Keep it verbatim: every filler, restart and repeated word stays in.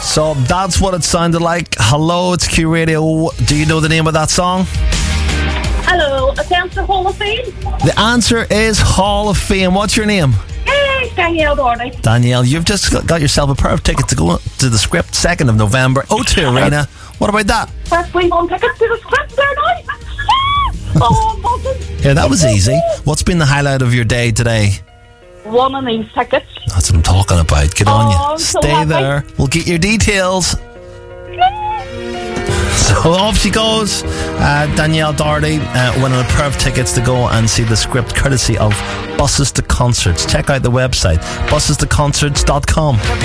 So that's what it sounded like. Hello, it's Q Radio. Do you know the name of that song? Hello, attempts to Hall of Fame. The answer is Hall of Fame. What's your name? Hey, Danielle Doherty. Danielle, you've just got yourself a pair of tickets to go to the Script, second of November, O two Arena. What about that? First we won tickets to the Script there now. Oh, I'm buzzing. Yeah, that was easy. What's been the highlight of your day today? One of these tickets. That's what I'm talking about. Get on Oh, you. I'm so Stay happy. there. We'll get your details. So off she goes. Uh, Danielle Doherty uh, winning a pair of tickets to go and see the Script, courtesy of Buses to Concerts. Check out the website, buses to concerts dot com.